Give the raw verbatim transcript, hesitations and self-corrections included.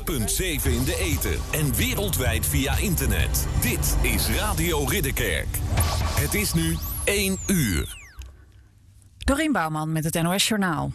twaalf komma zeven in de ether en wereldwijd via internet. Dit is Radio Ridderkerk. Het is nu één uur. Dorien Bouwman met het N O S Journaal.